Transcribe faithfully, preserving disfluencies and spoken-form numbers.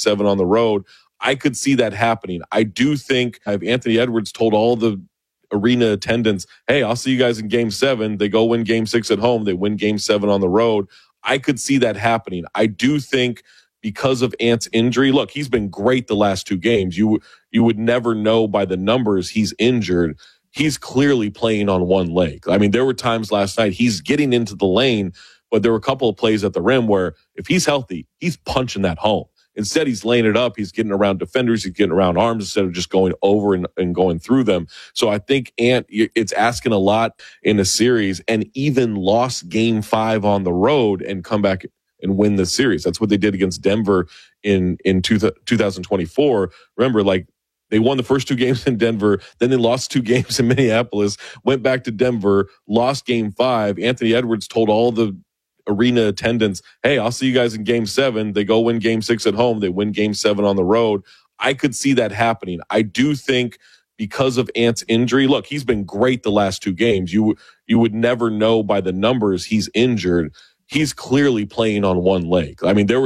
seven on the road. I could see that happening. I do think if Anthony Edwards told all the arena attendants, hey, I'll see you guys in game seven. They go win game six at home. They win game seven on the road. I could see that happening. I do think because of Ant's injury, look, he's been great the last two games. You, you would never know by the numbers he's injured. He's clearly playing on one leg. I mean, there were times last night he's getting into the lane, but there were a couple of plays at the rim where if he's healthy, he's punching that home. Instead, he's laying it up. He's getting around defenders. He's getting around arms instead of just going over and, and going through them. So I think Ant, it's asking a lot in a series, and even lost game five on the road and come back and win the series. That's what they did against Denver in, in two, twenty twenty-four. Remember, like, they won the first two games in Denver. Then they lost two games in Minneapolis, went back to Denver, lost game five. Anthony Edwards told all the arena attendants, hey, I'll see you guys in game seven. They go win game six at home. They win game seven on the road. I could see that happening. I do think because of Ant's injury, look, he's been great the last two games. You, you would never know by the numbers he's injured. He's clearly playing on one leg. I mean, there were